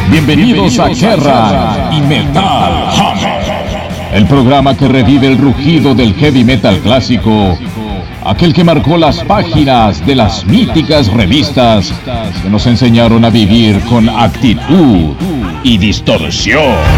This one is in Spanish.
Bienvenidos a Guerra y Metal Hammer, el programa que revive el rugido del heavy metal clásico, aquel que marcó las páginas de las míticas revistas que nos enseñaron a vivir con actitud y distorsión.